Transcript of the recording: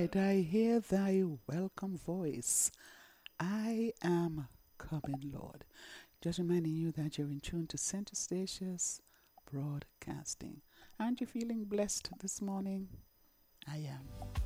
Yet I hear thy welcome voice. I am coming, Lord. Just reminding you that you're in tune to Center Stations Broadcasting. Aren't you feeling blessed this morning? I am.